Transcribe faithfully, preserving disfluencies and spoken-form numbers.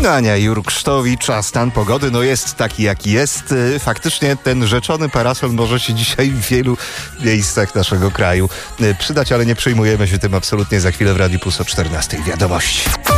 No Ania Jurksztowicz, a stan pogody no jest taki jaki jest. Faktycznie ten rzeczony parasol może się dzisiaj w wielu miejscach naszego kraju przydać, ale nie przejmujemy się tym absolutnie. Za chwilę w Radiu Plus o czternastej wiadomości.